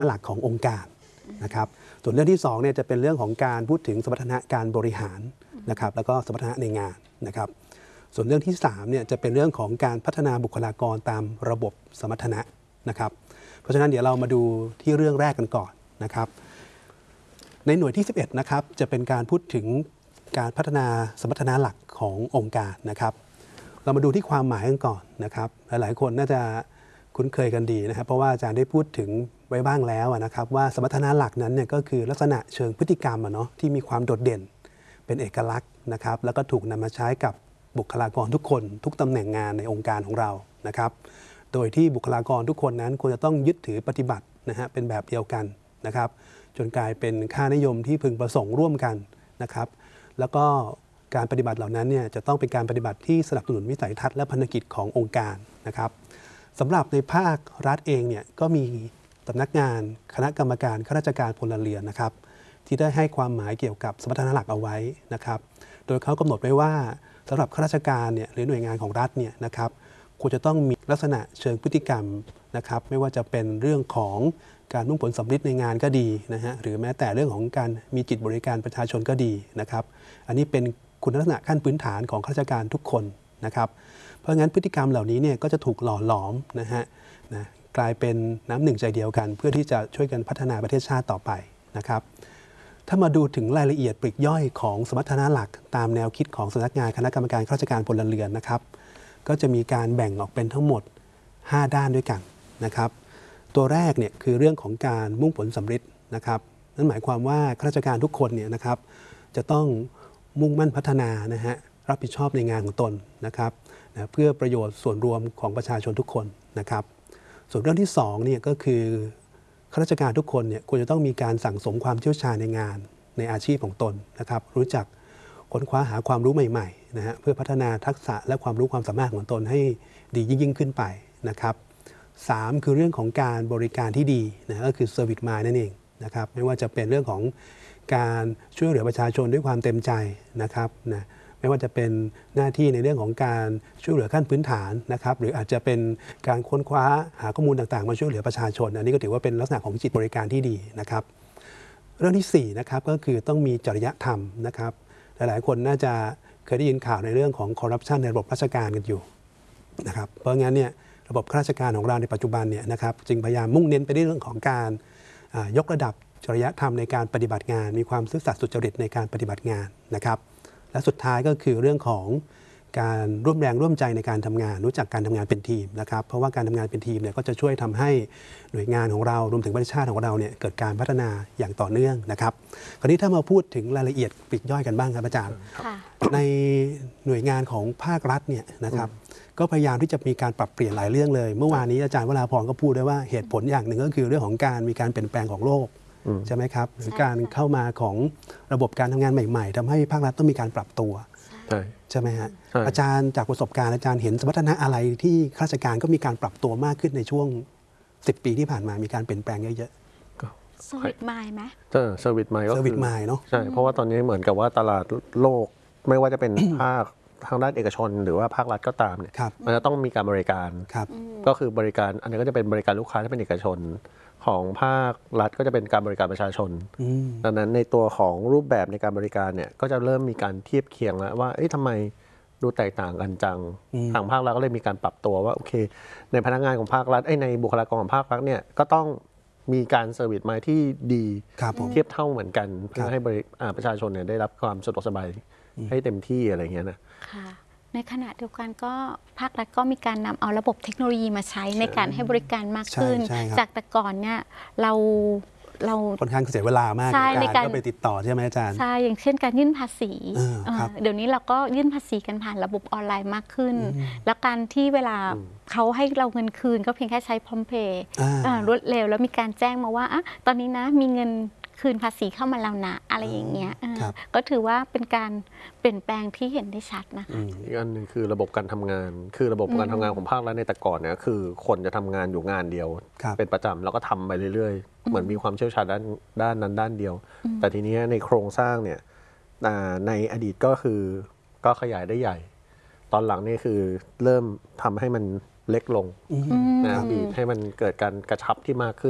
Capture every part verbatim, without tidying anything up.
หลักขององค์การนะครับส่วนเรื่องที่สองเนี่ยจะเป็นเรื่องของการพูดถึงสมรรถนะการบริหารนะครับแล้วก็สมรรถนะในงานนะครับส่วนเรื่องที่สามเนี่ยจะเป็นเรื่องของการพัฒนาบุคลากรตามระบบสมรรถนะนะครับเพราะฉะนั้นเดี๋ยวเรามาดูที่เรื่องแรกกันก่อนนะครับในหน่วยที่สิบเอ็ดนะครับจะเป็นการพูดถึงการพัฒนาสมรรถนะหลักขององค์การนะครับเรามาดูที่ความหมายกันก่อนนะครับหลายๆคนน่าจะคุ้นเคยกันดีนะครับเพราะว่าอาจารย์ได้พูดถึงไว้บ้างแล้วนะครับว่าสมรรถนะหลักนั้นเนี่ยก็คือลักษณะเชิงพฤติกรรมอะเนาะที่มีความโดดเด่นเป็นเอกลักษณ์นะครับแล้วก็ถูกนำมาใช้กับบุคลากรทุกคนทุกตำแหน่งงานในองค์การของเรานะครับโดยที่บุคลากรทุกคนนั้นควรจะต้องยึดถือปฏิบัตินะฮะเป็นแบบเดียวกันนะครับจนกลายเป็นค่านิยมที่พึงประสงค์ร่วมกันนะครับแล้วก็การปฏิบัติเหล่านั้นเนี่ยจะต้องเป็นการปฏิบัติที่สนับสนุนวิสัยทัศน์และพันธกิจขององค์การนะครับสำหรับในภาครัฐเองเนี่ยก็มีสำนักงานคณะกรรมการข้าราชการพลเรือนนะครับที่ได้ให้ความหมายเกี่ยวกับสมรรถนะหลักเอาไว้นะครับโดยเขากำหนดไว้ว่าสำหรับข้าราชการเนี่ยหรือหน่วยงานของรัฐเนี่ยนะครับควรจะต้องมีลักษณะเชิงพฤติกรรมนะครับไม่ว่าจะเป็นเรื่องของการมุ่งผลสำลิดในงานก็ดีนะฮะหรือแม้แต่เรื่องของการมีจิตบริการประชาชนก็ดีนะครับอันนี้เป็นคุณลักษณะขั้นพื้นฐานของข้าราชการทุกคนนะครับเพราะงั้นพฤติกรรมเหล่านี้เนี่ยก็จะถูกหล่อหลอมนะฮะนะกลายเป็นน้ำหนึ่งใจเดียวกันเพื่อที่จะช่วยกันพัฒนาประเทศชาติต่อไปนะครับถ้ามาดูถึงรายละเอียดปลีกย่อยของสมรรถนะหลักตามแนวคิดของสำนักงานคณะกรรมการข้าราชการพลเรือนนะครับก็จะมีการแบ่งออกเป็นทั้งหมดห้าด้านด้วยกันนะครับตัวแรกเนี่ยคือเรื่องของการมุ่งผลสำลิดนะครับนั่นหมายความว่าข้าราชการทุกคนเนี่ยนะครับจะต้องมุ่งมั่นพัฒนานะฮะรับผิดชอบในงานของตนนะครับนะเพื่อประโยชน์ส่วนรวมของประชาชนทุกคนนะครับส่วนเรื่องที่สองเนี่ยก็คือข้าราชการทุกคนเนี่ยควรจะต้องมีการสั่งสมความเชี่ยวชาญในงานในอาชีพของตนนะครับรู้จักค้นคว้าหาความรู้ใหม่ๆนะฮะเพื่อพัฒนาทักษะและความรู้ความสามารถของตนให้ดียิ่งขึ้นไปนะครับสามคือเรื่องของการบริการที่ดีนะก็คือ Service Mind นั่นเองนะครับไม่ว่าจะเป็นเรื่องของการช่วยเหลือประชาชนด้วยความเต็มใจนะครับนะไม่ว่าจะเป็นหน้าที่ในเรื่องของการช่วยเหลือขั้นพื้นฐานนะครับหรืออาจจะเป็นการค้นคว้าหาข้อมูลต่างๆมาช่วยเหลือประชาชนอันนี้ก็ถือว่าเป็นลักษณะของจิตบริการที่ดีนะครับเรื่องที่สี่นะครับก็คือต้องมีจริยธรรมนะครับหลายๆคนน่าจะเคยได้ยินข่าวในเรื่องของคอร์รัปชันในระบบราชการกันอยู่นะครับเพราะงั้นเนี่ยระบบข้าราชการของเราในปัจจุบันเนี่ยนะครับจึงพยายามมุ่งเน้นไปในเรื่องของการยกระดับจริยธรรมในการปฏิบัติงานมีความซื่อสัตย์สุจริตในการปฏิบัติงานนะครับและสุดท้ายก็คือเรื่องของการร่วมแรงร่วมใจในการทำงานรู้จักการทำงานเป็นทีมนะครับเพราะว่าการทำงานเป็นทีมเนี่ยก็จะช่วยทำให้หน่วยงานของเรารวมถึงประเทศชาติของเราเนี่ยเกิดการพัฒนาอย่างต่อเนื่องนะครับคราวนี้ถ้ามาพูดถึงรายละเอียดปลีกย่อยกันบ้างครับอาจารย์ในหน่วยงานของภาครัฐเนี่ยนะครับก็พยายามที่จะมีการปรับเปลี่ยนหลายเรื่องเลยเมื่อวานนี้อาจารย์วราพรก็พูดได้ว่าเหตุผลอย่างหนึ่งก็คือเรื่องของการมีการเปลี่ยนแปลงของโลกใช่ไหมครับหรือการเข้ามาของระบบการทำงานใหม่ๆทำให้ภาครัฐต้องมีการปรับตัวใช่ไหมฮะอาจารย์จากประสบการณ์อาจารย์เห็นสมรรถนะอะไรที่ข้าราชการก็มีการปรับตัวมากขึ้นในช่วงสิบปีที่ผ่านมามีการเปลี่ยนแปลงเยอะๆเซอร์วิสมายไหมเออเซอร์วิสมายก็เซอร์วิสมายเนาะใช่เพราะว่าตอนนี้เหมือนกับว่าตลาดโลกไม่ว่าจะเป็น ภาคทางด้านเอกชนหรือว่าภาครัฐก็ตามเนี่ยมันจะต้องมีการบริการก็คือบริการอันนี้ก็จะเป็นบริการลูกค้าที่เป็นเอกชนของภาครัฐก็จะเป็นการบริการประชาชนดังนั้นในตัวของรูปแบบในการบริการเนี่ยก็จะเริ่มมีการเทียบเคียงแล้วว่าเอ๊ะทำไมดูแตกต่างกันจังทางภาครัฐก็เลยมีการปรับตัวว่าโอเคในพนักงานของภาครัฐไอ้ในบุคลากรของภาครัฐเนี่ยก็ต้องมีการเซอร์วิสมาที่ดีเทียบเท่าเหมือนกันเพื่อให้ประชาชนเนี่ยได้รับความสะดวกสบายให้เต็มที่อะไรเงี้ยนะในขณะเดียวกันก็ภาครัฐก็มีการนำเอาระบบเทคโนโลยีมาใช้ในการให้บริการมากขึ้นจากแต่ก่อนเนี่ยเราเราค่อนข้างเสียเวลามากในการก็ไปติดต่อใช่ไหมอาจารย์ใช่อย่างเช่นการยื่นภาษีเดี๋ยวนี้เราก็ยื่นภาษีกันผ่านระบบออนไลน์มากขึ้นแล้วการที่เวลาเขาให้เราเงินคืนก็เพียงแค่ใช้พร้อมเพย์รวดเร็วแล้วมีการแจ้งมาว่าตอนนี้นะมีเงินคืนภาษีเข้ามาแล้วนะอะไรอย่างเงี้ยก็ถือว่าเป็นการเปลี่ยนแปลงที่เห็นได้ชัดนะอีกอันนึงคือระบบการทำงานคือระบบการทำงานของภาครัฐในแต่ก่อนเนี่ยคือคนจะทำงานอยู่งานเดียวเป็นประจำแล้วก็ทำไปเรื่อยๆเหมือนมีความเชี่ยวชาญด้านด้านนั้นด้านเดียวแต่ทีนี้ในโครงสร้างเนี่ยในอดีตก็คือก็ขยายได้ใหญ่ตอนหลังนี่คือเริ่มทำให้มันเล็กลงนะบีบให้มันเกิดการกระชับที่มากขึ้น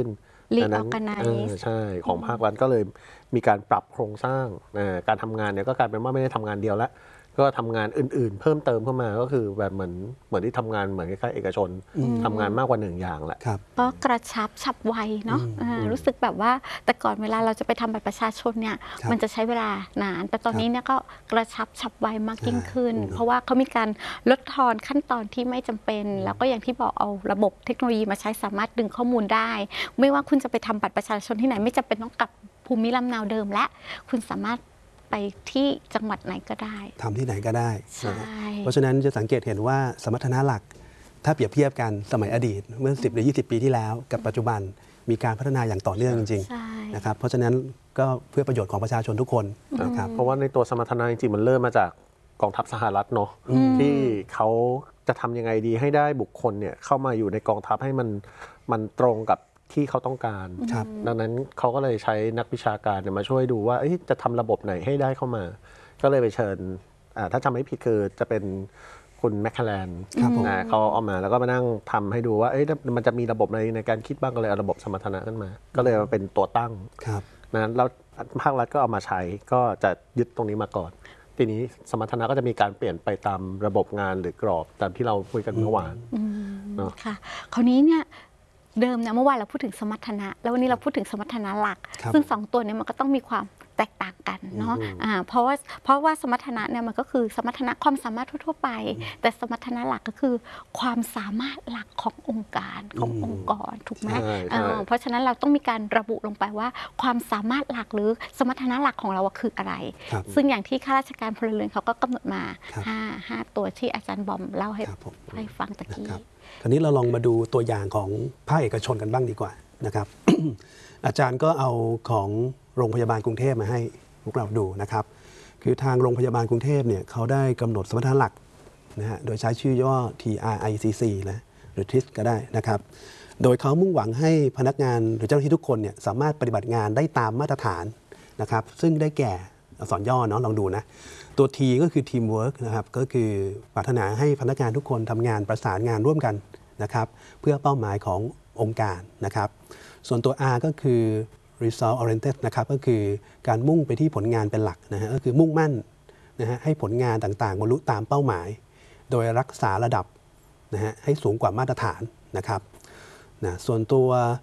reorganize ใช่ของภาครัฐก็เลยมีการปรับโครงสร้างการทำงานเนี่ยก็กลายเป็นว่าไม่ได้ทำงานเดียวแล้วก็ทำงานอื่นๆเพิ่มเติมเข้ามาก็คือแบบเหมือนเหมือนที่ทำงานเหมือนคล้ายๆเอกชนทำงานมากกว่าหนึ่งอย่างแหละก็กระชับฉับไวเนาะรู้สึกแบบว่าแต่ก่อนเวลาเราจะไปทำบัตรประชาชนเนี่ยมันจะใช้เวลานานแต่ตอนนี้เนี่ยก็กระชับฉับไวมากยิ่งขึ้นเพราะว่าเขามีการลดทอนขั้นตอนที่ไม่จำเป็นแล้วก็อย่างที่บอกเอาระบบเทคโนโลยีมาใช้สามารถดึงข้อมูลได้ไม่ว่าคุณจะไปทำบัตรประชาชนที่ไหนไม่จำเป็นต้องกลับภูมิลำเนาเดิมและคุณสามารถไปที่จังหวัดไหนก็ได้ทำที่ไหนก็ได้เพราะฉะนั้นจะสังเกตเห็นว่าสมรรถนะหลักถ้าเปรียบเทียบกันสมัยอดีตเมื่อสิบหรือยี่สิบปีที่แล้วกับปัจจุบันมีการพัฒนาอย่างต่อเนื่องจริงๆนะครับเพราะฉะนั้นก็เพื่อประโยชน์ของประชาชนทุกคนนะครับเพราะว่าในตัวสมรรถนะจริงๆมันเริ่มมาจากกองทัพสหรัฐเนาะที่เขาจะทำยังไงดีให้ได้บุคคลเนี่ยเข้ามาอยู่ในกองทัพให้มันมันตรงกับที่เขาต้องการดังนั้นเขาก็เลยใช้นักวิชาการมาช่วยดูว่าจะทำระบบไหนให้ได้เข้ามาก็เลยไปเชิญถ้าจำไม่ผิดคือจะเป็นคุณแมคคาแลนเขาเอามาแล้วก็มานั่งทำให้ดูว่ามันจะมีระบบในในการคิดบ้างก็เลยเอาระบบสมรรถนะขึ้นมาก็เลยมาเป็นตัวตั้งนั้นแล้วภาครัฐก็เอามาใช้ก็จะยึดตรงนี้มาก่อนทีนี้สมรรถนะก็จะมีการเปลี่ยนไปตามระบบงานหรือกรอบตามที่เราคุยกันเมื่อวานค่ะคราวนี้เนี่ยเดิมนะเมื่อวานเราพูดถึงสมรรถนะแล้ววันนี้เราพูดถึงสมรรถนะหลักซึ่งสองตัวนี้มันก็ต้องมีความแตกต่างกันเนาะอ่าเพราะว่าเพราะว่าสมรรถนะเนี่ยมันก็คือสมรรถนะความสามารถทั่วๆไปแต่สมรรถนะหลักก็คือความสามารถหลักขององค์การขององค์กรถูกไหมเพราะฉะนั้นเราต้องมีการระบุลงไปว่าความสามารถหลักหรือสมรรถนะหลักของเราคืออะไรซึ่งอย่างที่ข้าราชการพลเรือนเขาก็กำหนดมาห้าห้าตัวที่อาจารย์บอมเล่าให้ให้ฟังตะกี้คราวนี้เราลองมาดูตัวอย่างของภาคเอกชนกันบ้างดีกว่านะครับ อาจารย์ก็เอาของโรงพยาบาลกรุงเทพมาให้พวกเราดูนะครับคือทางโรงพยาบาลกรุงเทพเนี่ยเขาได้กำหนดสมรรถนะหลักนะฮะโดยใช้ชื่อย่อ ที อาร์ ไอ ซี ซี นะหรือ ที ไอ เอส ก็ได้นะครับโดยเขามุ่งหวังให้พนักงานหรือเจ้าหน้าที่ทุกคนเนี่ยสามารถปฏิบัติงานได้ตามมาตรฐานนะครับซึ่งได้แก่อักษรย่อเนาะลองดูนะตัว T ก็คือ Teamwork นะครับก็คือปรารถนาให้พนักงานทุกคนทำงานประสานงานร่วมกันนะครับเพื่อเป้าหมายขององค์การนะครับส่วนตัว R ก็คือ result oriented นะครับก็คือการมุ่งไปที่ผลงานเป็นหลักนะฮะก็คือมุ่งมั่นนะฮะให้ผลงานต่างๆบรรลุตามเป้าหมายโดยรักษาระดับนะฮะให้สูงกว่ามาตรฐานนะครับนะส่วนตัว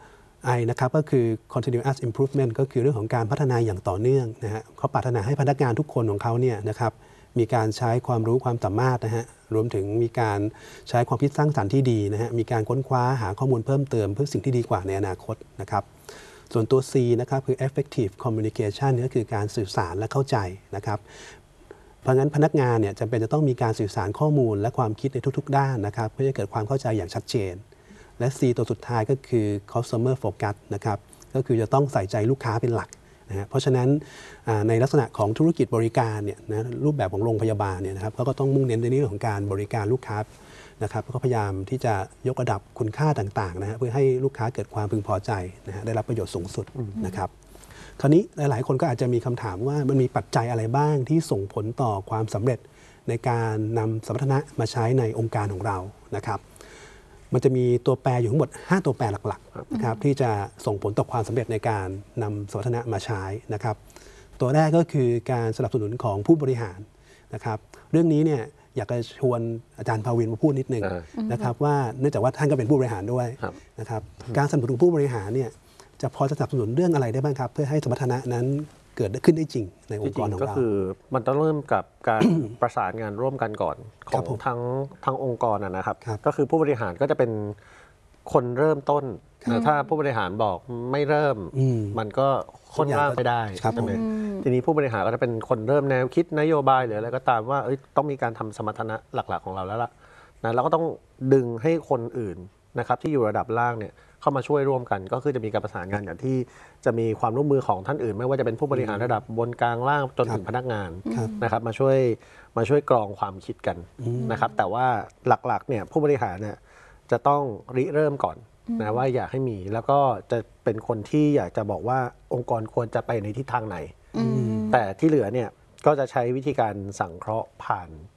I นะครับก็คือ continuous improvement ก็คือเรื่องของการพัฒนาอย่างต่อเนื่องนะฮะเขาปรารถนาให้พนักงานทุกคนของเขาเนี่ยนะครับมีการใช้ความรู้ความสามารถนะฮะรวมถึงมีการใช้ความคิดสร้างสรรค์ที่ดีนะฮะมีการค้นคว้าหาข้อมูลเพิ่มเติมเพื่อสิ่งที่ดีกว่าในอนาคตนะครับส่วนตัว C นะครับคือ effective communication ก็คือการสื่อสารและเข้าใจนะครับเพราะงั้นพนักงานเนี่ยจำเป็นจะต้องมีการสื่อสารข้อมูลและความคิดในทุกๆด้านนะครับเพื่อให้เกิดความเข้าใจอย่างชัดเจนและ C ตัวสุดท้ายก็คือ customer focus นะครับก็คือจะต้องใส่ใจลูกค้าเป็นหลักนะเพราะฉะนั้นในลักษณะของธุรกิจบริการเนี่ยนะรูปแบบของโรงพยาบาลเนี่ยนะครับเขาก็ต้องมุ่งเน้นในเรื่องของการบริการลูกค้านะครับแล้วก็พยายามที่จะยกระดับคุณค่าต่างๆนะฮะเพื่อให้ลูกค้าเกิดความพึงพอใจนะฮะได้รับประโยชน์สูงสุดนะครับคราวนี้หลายๆคนก็อาจจะมีคำถามว่ามันมีปัจจัยอะไรบ้างที่ส่งผลต่อความสำเร็จในการนำสมรรถนะมาใช้ในองค์การของเรานะครับมันจะมีตัวแปรอยู่ทั้งหมดห้าตัวแปรหลักๆนะครับที่จะส่งผลต่อความสำเร็จในการนำสมรรถนะมาใช้นะครับตัวแรกก็คือการสนับสนุนของผู้บริหารนะครับเรื่องนี้เนี่ยอยากจะชวนอาจารย์ภาวินมาพูดนิดนึงนะครับว่าเนื่องจากว่าท่านก็เป็นผู้บริหารด้วยนะครับการสนับสนุนผู้บริหารเนี่ยจะพอจะสนับสนุนเรื่องอะไรได้บ้างครับเพื่อให้สมรรถนะนั้นเกิดขึ้นได้จริงในองค์กรของเราก็คือมันต้องเริ่มกับการประสานงานร่วมกันก่อนของทั้งทั้งองค์กรนะครับก็คือผู้บริหารก็จะเป็นคนเริ่มต้นถ้าผู้บริหารบอกไม่เริ่มมันก็ค้นล่างไปได้ใช่ไหมทีนี้ผู้บริหารก็จะเป็นคนเริ่มแนวคิดนโยบายหรืออะไรก็ตามว่าต้องมีการทำสมรรถนะหลักๆของเราแล้วล่ะนะเราก็ต้องดึงให้คนอื่นนะครับที่อยู่ระดับล่างเนี่ยเข้ามาช่วยร่วมกันก็คือจะมีการประสานงานอย่างที่จะมีความร่วมมือของท่านอื่นไม่ว่าจะเป็นผู้บริหารระดับบนกลางล่างจนถึงพนักงานนะครับมาช่วยมาช่วยกรองความคิดกันนะครับแต่ว่าหลักๆเนี่ยผู้บริหารเนี่ยจะต้องริเริ่มก่อนนะว่าอยากให้มีแล้วก็จะเป็นคนที่อยากจะบอกว่าองค์กรควรจะไปในทิศทางไหนแต่ที่เหลือเนี่ยก็จะใช้วิธีการสังเคราะห์ผ่าน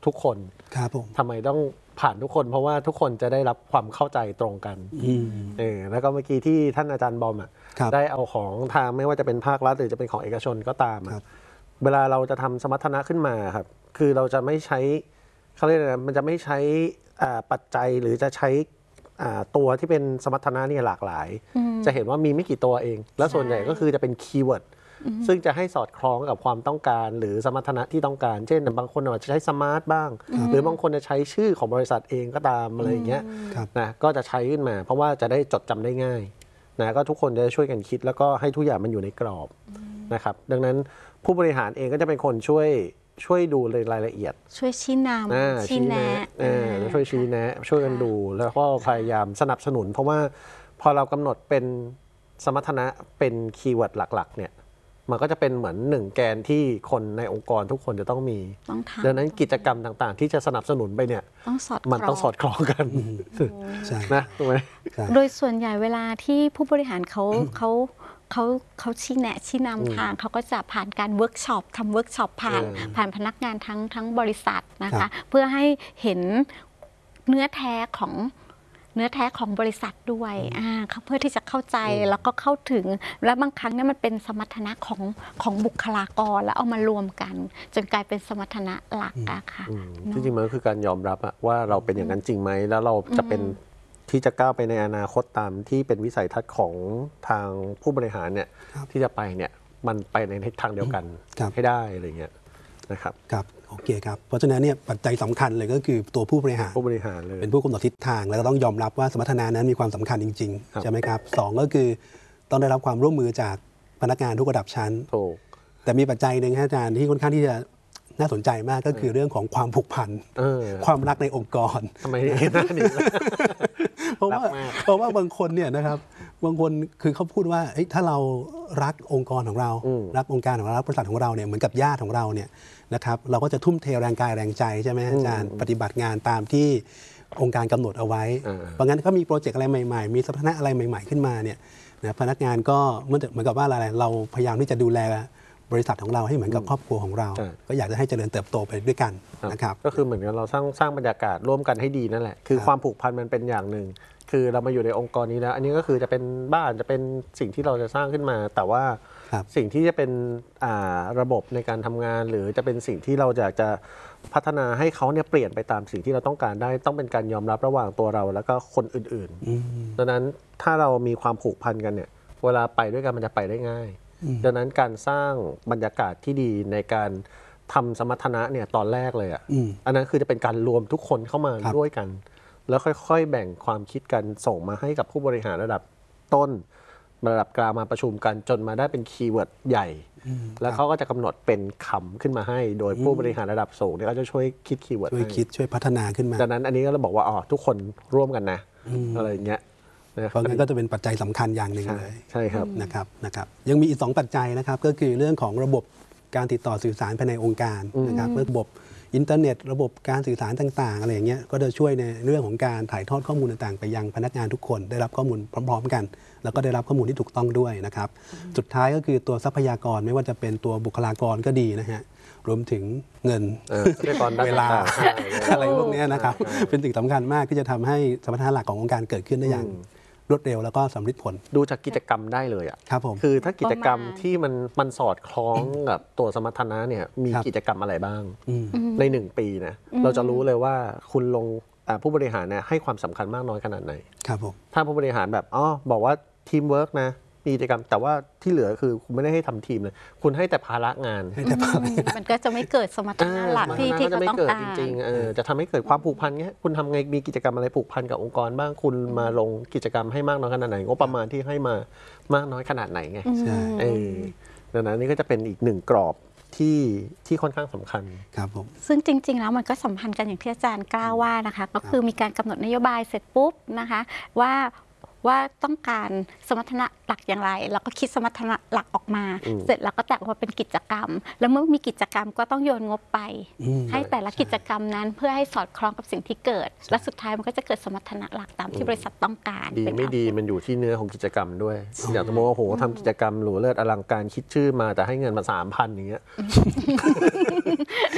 ทุกคนครับผมทำไมต้องผ่านทุกคนเพราะว่าทุกคนจะได้รับความเข้าใจตรงกันเออแล้วก็เมื่อกี้ที่ท่านอาจารย์บอมอ่ะได้เอาของทางไม่ว่าจะเป็นภาครัฐหรือจะเป็นของเอกชนก็ตามเวลาเราจะทำสมรรถนะขึ้นมาครับคือเราจะไม่ใช้เขาเรียกอะไรมันจะไม่ใช้ปัจจัยหรือจะใช้ตัวที่เป็นสมรรถนะนี่หลากหลายจะเห็นว่ามีไม่กี่ตัวเองและส่วนใหญ่ก็คือจะเป็นคีย์เวิร์ดซึ่งจะให้สอดคล้องกับความต้องการหรือสมรรถนะที่ต้องการเช่นบางคนอาจจะใช้สมาร์ทบ้างหรือบางคนจะใช้ชื่อของบริษัทเองก็ตามอะไรอย่างเงี้ยนะก็จะใช้ขึ้นมาเพราะว่าจะได้จดจำได้ง่ายนะก็ทุกคนจะช่วยกันคิดแล้วก็ให้ทุกอย่างมันอยู่ในกรอบนะครับดังนั้นผู้บริหารเองก็จะเป็นคนช่วยช่วยดูรายละเอียดช่วยชี้นำชี้แนะช่วยชี้แนะช่วยกันดูแล้วก็พยายามสนับสนุนเพราะว่าพอเรากำหนดเป็นสมรรถนะเป็นคีย์เวิร์ดหลักๆเนี่ยมันก็จะเป็นเหมือนหนึ่งแกนที่คนในองค์กรทุกคนจะต้องมีดังนั้นกิจกรรมต่างๆที่จะสนับสนุนไปเนี่ยมันต้องสอดคล้องกันนะถูกไหมโดยส่วนใหญ่เวลาที่ผู้บริหารเขาเขาเขาเขาชี้แนะชี้นำทางเขาก็จะผ่านการเวิร์กช็อปทำเวิร์กช็อปผ่านผ่านพนักงานทั้งทั้งบริษัทนะคะเพื่อให้เห็นเนื้อแท้ของเนื้อแท้ของบริษัทด้วยอ่าเพื่อที่จะเข้าใจแล้วก็เข้าถึงและบางครั้งเนี่ยมันเป็นสมรรถนะของของบุคลากรแล้วเอามารวมกันจนกลายเป็นสมรรถนะหลักอะค่ะที่จริงมันก็คือการยอมรับว่าเราเป็นอย่างนั้นจริงไหมแล้วเราจะเป็นที่จะก้าวไปในอนาคตตามที่เป็นวิสัยทัศน์ของทางผู้บริหารเนี่ยที่จะไปเนี่ยมันไปในทิศทางเดียวกันให้ได้อะไรเงี้ยนะครับครับโอเคครับเพราะฉะนั้นเนี่ยปัจจัยสำคัญเลยก็คือตัวผู้บริหารผู้บริหารเลยเป็นผู้กำหนดทิศทางแล้วก็ต้องยอมรับว่าสมรรถนะนั้นมีความสำคัญจริงๆใช่ไหมครับสองก็คือต้องได้รับความร่วมมือจากพนักงานทุกระดับชั้นแต่มีปัจจัยหนึ่งอาจารย์ที่ค่อนข้างที่จะน่าสนใจมากก็คือเรื่องของความผูกพันความรักในองค์กรทำไมน่าดีเพราะว่าเพราะว่าบางคนเนี่ยนะครับบางคนคือเขาพูดว่าถ้าเรารักองค์กรของเรารักองค์การของเรารักบริษัทของเราเนี่ยเหมือนกับญาติของเราเนี่ยนะครับเราก็จะทุ่มเทแรงกายแรงใจใช่ไหมอาจารย์ปฏิบัติงานตามที่องค์การกำหนดเอาไว้บางงั้นก็มีโปรเจกต์อะไรใหม่ๆมีสถานะอะไรใหม่ๆขึ้นมาเนี่ยนะพนักงานก็เหมือนกับว่าอะไรเราพยายามที่จะดูแลบริษัทของเราให้เหมือนกับครอบครัวของเราก็อยากจะให้เจริญเติบโตไปด้วยกันนะครับก็คือเหมือนกันเราสร้างสร้างบรรยากาศร่วมกันให้ดีนั่นแหละคือความผูกพันมันเป็นอย่างหนึ่งคือเรามาอยู่ในองค์กรนี้แล้วอันนี้ก็คือจะเป็นบ้านจะเป็นสิ่งที่เราจะสร้างขึ้นมาแต่ว่าสิ่งที่จะเป็นระบบในการทำงานหรือจะเป็นสิ่งที่เราอยากจะพัฒนาให้เขาเนี่ยเปลี่ยนไปตามสิ่งที่เราต้องการได้ต้องเป็นการยอมรับระหว่างตัวเราแล้วก็คนอื่นๆดังนั้นถ้าเรามีความผูกพันกันเนี่ยเวลาไปด้วยกันมันจะไปได้ง่ายดังนั้นการสร้างบรรยากาศที่ดีในการทำสมรรถนะเนี่ยตอนแรกเลยอ่ะ อ, อันนั้นคือจะเป็นการรวมทุกคนเข้ามาด้วยกันแล้วค่อยๆแบ่งความคิดกันส่งมาให้กับผู้บริหารระดับต้นระดับกลางมาประชุมกันจนมาได้เป็นคีย์เวิร์ดใหญ่แล้วเขาก็จะกำหนดเป็นคำขึ้นมาให้โดยผู้บริหารระดับสูงเนี่ยก็จะช่วยคิดคีย์เวิร์ดช่วยคิดช่วยพัฒนาขึ้นมาดังนั้นอันนี้ก็เราบอกว่าอ๋อทุกคนร่วมกันนะอะไรอย่างเงี้ยเพราะงั้นก็จะเป็นปัจจัยสำคัญอย่างหนึ่งเลยใช่ครับนะครับนะครับยังมีอีกสองปัจจัยนะครับก็คือเรื่องของระบบการติดต่อสื่อสารภายในองค์การนะครับระบบอินเทอร์เน็ตระบบการสื่อสารต่างๆอะไรอย่างเงี้ยก็จะช่วยในเรื่องของการถ่ายทอดข้อมูลต่างๆไปยังพนักงานทุกคนได้รับข้อมูลพร้อมๆกันแล้วก็ได้รับข้อมูลที่ถูกต้องด้วยนะครับสุดท้ายก็คือตัวทรัพยากรไม่ว่าจะเป็นตัวบุคลากรก็ดีนะฮะรวมถึงเงินเวลาอะไรพวกนี้นะครับเป็นสิ่งสำคัญมากที่จะทำให้สมรรถนะหลักขององค์การเกิดขึ้นได้อย่างรวดเร็วแล้วก็สำเร็จผลดูจากกิจกรรมได้เลยอ่ะครับผมคือถ้ากิจกรรมที่มันมันสอดคล้องกับตัวสมรรถนะเนี่ยมีกิจกรรมอะไรบ้างในหนึ่งปีนะเราจะรู้เลยว่าคุณลงผู้บริหารเนี่ยให้ความสำคัญมากน้อยขนาดไหนครับผมถ้าผู้บริหารแบบอ๋อบอกว่าทีมเวิร์กนะมีกิจกรรมแต่ว่าที่เหลือคือคุณไม่ได้ให้ทำทีมเลยคุณให้แต่ภาระงานมันก็จะไม่เกิดสมรรถนะหลักที่ที่เขาต้องการจริงๆจะทำให้เกิดความผูกพันเงี้ยคุณทำไงมีกิจกรรมอะไรผูกพันกับองค์กรบ้างคุณมาลงกิจกรรมให้มากน้อยขนาดไหนงบประมาณที่ให้มามากน้อยขนาดไหนไงใช่ดังนั้นนี่ก็จะเป็นอีกหนึ่งกรอบที่ที่ค่อนข้างสำคัญครับผมซึ่งจริงๆแล้วมันก็สัมพันธ์กันอย่างที่อาจารย์กล้าว่านะคะก็คือมีการกำหนดนโยบายเสร็จปุ๊บนะคะว่าว่าต้องการสมรรถนะหลักอย่างไรเราก็คิดสมรรถนะหลักออกมาเสร็จแล้วก็แตกออกมาเป็นกิจกรรมแล้วเมื่อมีกิจกรรมก็ต้องโยนงบไปให้แต่ละกิจกรรมนั้นเพื่อให้สอดคล้องกับสิ่งที่เกิดและสุดท้ายมันก็จะเกิดสมรรถนะหลักตามที่บริษัทต้องการดีไม่ดีมันอยู่ที่เนื้อของกิจกรรมด้วยอย่างสมมติว่าโอ้โหทำกิจกรรมหรูเลิศอลังการคิดชื่อมาแต่ให้เงินมาสามพันอย่างเงี้ย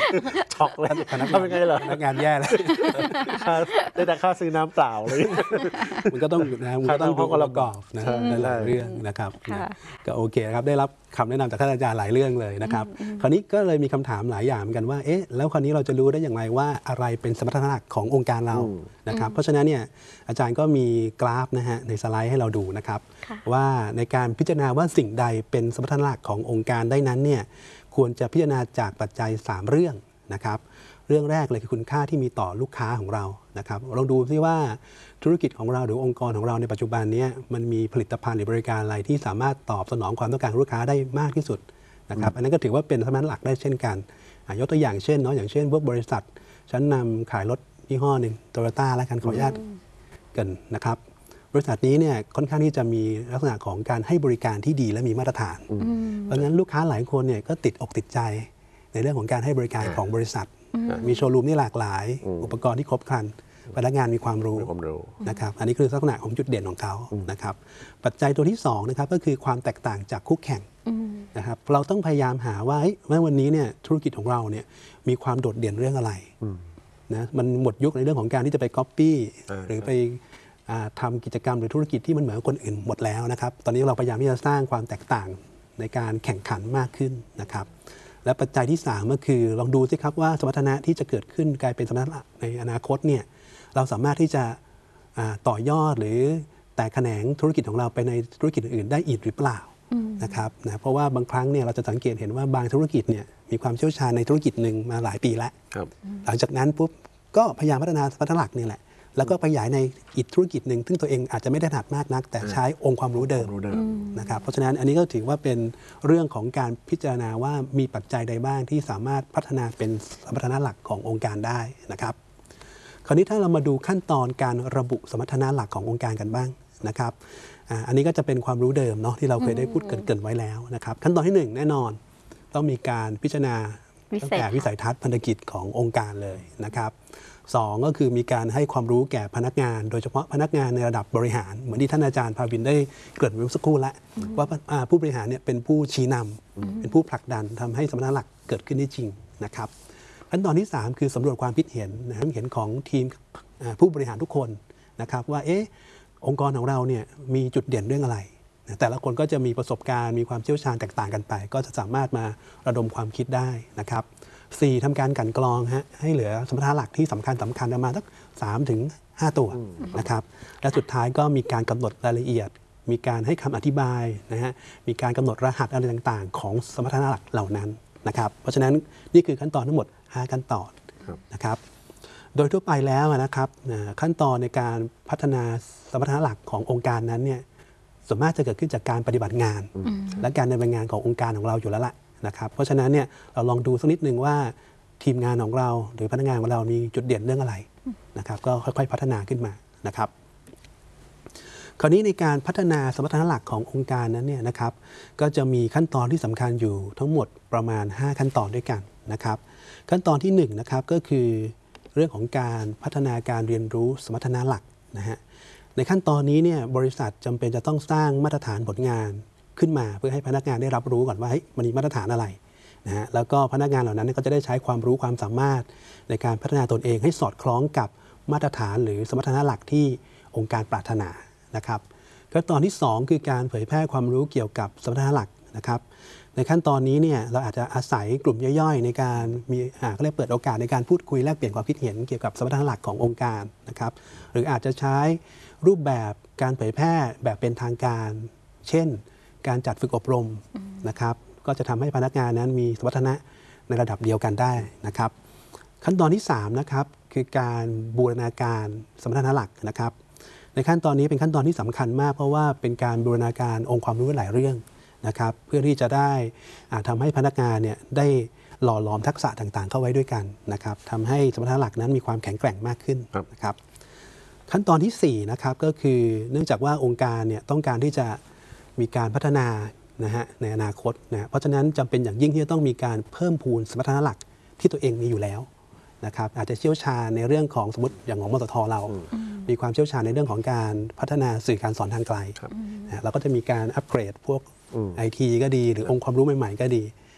ช็อกเลยทำยังไงเหรอพนักงานแย่เลยได้แต่ค่าซื้อน้ำเปล่าเลยมันก็ต้องนะมันก็ต้องดูองค์ประกอบนะหลายเรื่องนะครับก็โอเคครับได้รับคำแนะนำจากท่านอาจารย์หลายเรื่องเลยนะครับคราวนี้ก็เลยมีคำถามหลายอย่างเหมือนกันว่าเอ๊ะแล้วคราวนี้เราจะรู้ได้อย่างไรว่าอะไรเป็นสมรรถนะหลักขององค์การเรานะครับเพราะฉะนั้นเนี่ยอาจารย์ก็มีกราฟนะฮะในสไลด์ให้เราดูนะครับว่าในการพิจารณาว่าสิ่งใดเป็นสมรรถนะหลักขององค์การได้นั้นเนี่ยควรจะพิจารณาจากปัจจัยสามเรื่องนะครับเรื่องแรกเลยคือคุณค่าที่มีต่อลูกค้าของเรานะครับลองดูซิว่าธุรกิจของเราหรือองค์กรของเราในปัจจุบันนี้มันมีผลิตภัณฑ์หรือบริการอะไรที่สามารถตอบสนองความต้องการของลูกค้าได้มากที่สุดนะครับอันนั้นก็ถือว่าเป็นสมรรถนะหลักได้เช่นกันยกตัวอย่างเช่นเนาะอย่างเช่นพวกบริษัทชั้นนำขายรถยี่ห้อหนึ่งโตโยต้าและกันขออนุญาตกันนะครับบริษัทนี้เนี่ยค่อนข้างที่จะมีลักษณะของการให้บริการที่ดีและมีมาตรฐานเพราะฉะนั้นลูกค้าหลายคนเนี่ยก็ติดอกติดใจในเรื่องของการให้บริการของบริษัทมีโชว์รูมที่หลากหลายอุปกรณ์ที่ครบครันพนักงานมีความรู้นะครับอันนี้คือลักษณะของจุดเด่นของเขานะครับปัจจัยตัวที่สองนะครับก็คือความแตกต่างจากคู่แข่งนะครับเราต้องพยายามหาว่าเมื่อวันนี้เนี่ยธุรกิจของเราเนี่ยมีความโดดเด่นเรื่องอะไรนะมันหมดยุคในเรื่องของการที่จะไปก๊อปปี้หรือไปทำกิจกรรมหรือธุรกิจที่มันเหมือนคนอื่นหมดแล้วนะครับตอนนี้เราพยายามที่จะสร้างความแตกต่างในการแข่งขันมากขึ้นนะครับและปัจจัยที่สามก็คือลองดูสิครับว่าสมรรถนะที่จะเกิดขึ้นกลายเป็นสมรรถนะในอนาคตเนี่ยเราสามารถที่จะต่อยอดหรือแตกแขนงธุรกิจของเราไปในธุรกิจอื่นๆได้อีกหรือเปล่านะครับนะเพราะว่าบางครั้งเนี่ยเราจะสังเกตเห็นว่าบางธุรกิจเนี่ยมีความเชี่ยวชาญในธุรกิจหนึ่งมาหลายปีแล้วหลังจากนั้นปุ๊บก็พยายามพัฒนาสมรรถนะหลักนี่แหละแล้วก็ไปขยายในอีกธุรกิจหนึ่งซึ่งตัวเองอาจจะไม่ได้ถนัดมากนักแต่ใช้องค์ความรู้เดิมนะครับเพราะฉะนั้นอันนี้ก็ถือว่าเป็นเรื่องของการพิจารณาว่ามีปัจจัยใดบ้างที่สามารถพัฒนาเป็นสมรรถนะหลักขององค์การได้นะครับคราวนี้ถ้าเรามาดูขั้นตอนการระบุสมรรถนะหลักขององค์การกันบ้างนะครับอันนี้ก็จะเป็นความรู้เดิมเนาะที่เราเคยได้พูดเกริ่นๆไว้แล้วนะครับขั้นตอนที่หนึ่งแน่นอนต้องมีการพิจารณาตั้งแต่วิสัยทัศน์พันธกิจขององค์การเลยนะครับสองก็คือมีการให้ความรู้แก่พนักงานโดยเฉพาะพนักงานในระดับบริหารเหมือนที่ท่านอาจารย์ภาวินได้เกริ่นไว้สักครู่แล้วว่าผู้บริหารเนี่ยเป็นผู้ชี้นำเป็นผู้ผลักดันทำให้สมรรถนะหลักเกิดขึ้นได้จริงนะครับขั้นตอนที่สามคือสำรวจความคิดเห็นนะความเห็นของทีมผู้บริหารทุกคนนะครับว่าเอ๊ะองค์กรของเราเนี่ยมีจุดเด่นเรื่องอะไรแต่ละคนก็จะมีประสบการณ์มีความเชี่ยวชาญแตกต่างกันไปก็จะสามารถมาระดมความคิดได้นะครับสี่ทำการกลั่นกรองฮะให้เหลือสมรรถนะหลักที่สำคัญสำคัญประมาณสักสามถึงห้าตัวนะครับและสุดท้ายก็มีการกำหนดรายละเอียดมีการให้คำอธิบายนะฮะมีการกำหนดรหัสอะไรต่างๆของสมรรถนะหลักเหล่านั้นนะครับเพราะฉะนั้นนี่คือขั้นตอนทั้งหมดห้าขั้นตอนนะครับโดยทั่วไปแล้วนะครับขั้นตอนในการพัฒนาสมรรถนะหลักขององค์การนั้นเนี่ยส่วนมากจะเกิดขึ้นจากการปฏิบัติงานและการดำเนินงานขององค์การของเราอยู่แล้วล่ะนะครับเพราะฉะนั้นเนี่ยเราลองดูสักนิดนึงว่าทีมงานของเราหรือพนักงานของเรามีจุดเด่นเรื่องอะไรนะครับก็ค่อยๆพัฒนาขึ้นมานะครับคราวนี้ในการพัฒนาสมรรถนะหลักขององค์การนั้นเนี่ยนะครับก็จะมีขั้นตอนที่สำคัญอยู่ทั้งหมดประมาณห้าขั้นตอนด้วยกันนะครับขั้นตอนที่หนึ่งนะครับก็คือเรื่องของการพัฒนาการเรียนรู้สมรรถนะหลักนะฮะในขั้นตอนนี้เนี่ยบริษัทจำเป็นจะต้องสร้างมาตรฐานผลงานขึ้นมาเพื่อให้พนักงานได้รับรู้ก่อนว่ามันมีมาตรฐานอะไรนะฮะแล้วก็พนักงานเหล่านั้นก็จะได้ใช้ความรู้ความสามารถในการพัฒนาตนเองให้สอดคล้องกับมาตรฐานหรือสมรรถนะหลักที่องค์การปรารถนานะครับขั้นตอนที่สองคือการเผยแพร่ความรู้เกี่ยวกับสมรรถนะหลักนะครับในขั้นตอนนี้เนี่ยเราอาจจะอาศัยกลุ่มย่อยๆในการมีอ่าก็เรียกเปิดโอกาสในการพูดคุยแลกเปลี่ยนความคิดเห็นเกี่ยวกับสมรรถนะหลักขององค์การนะครับหรืออาจจะใช้รูปแบบการเผยแพร่แบบเป็นทางการเช่นการจัดฝึกอบรมนะครับก็จะทำให้พนักงานนั้นมีสมรรถนะในระดับเดียวกันได้นะครับขั้นตอนที่สามนะครับคือการบูรณาการสมรรถนะหลักนะครับในขั้นตอนนี้เป็นขั้นตอนที่สำคัญมากเพราะว่าเป็นการบูรณาการองค์ความรู้หลายเรื่องนะครับเพื่อที่จะได้ทำให้พนักงานเนี่ยได้หล่อหลอมทักษะต่างๆเข้าไว้ด้วยกันนะครับทำให้สมรรถนะหลักนั้นมีความแข็งแกร่งมากขึ้นนะครับขั้นตอนที่สี่นะครับก็คือเนื่องจากว่าองค์การเนี่ยต้องการที่จะมีการพัฒนานะฮะในอนาคตนะเพราะฉะนั้นจำเป็นอย่างยิ่งที่จะต้องมีการเพิ่มพูนสมรรถนะหลักที่ตัวเองมีอยู่แล้วนะครับอาจจะเชี่ยวชาญในเรื่องของสมมติอย่างของมสทเรามีความเชี่ยวชาญในเรื่องของการพัฒนาสื่อการสอนทางไกลนะเราก็จะมีการอัปเกรดพวก ไอ ที ก็ดีหรือองค์ความรู้ใหม่ๆก็ดี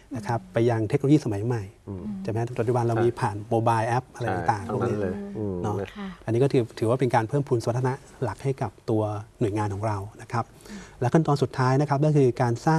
นะครับไปยังเทคโนโลยีสมัยใหม่ใช่ไหมปัจจุบันเรามีผ่านโมบายแอปอะไรต่างๆพวกนี้เนาะอันนี้ก็ถือถือว่าเป็นการเพิ่มพูนสมรรถนะหลักให้กับตัวหน่วยงานของเรานะครับและขั้นตอนสุดท้ายนะครับก็คือการสร้าง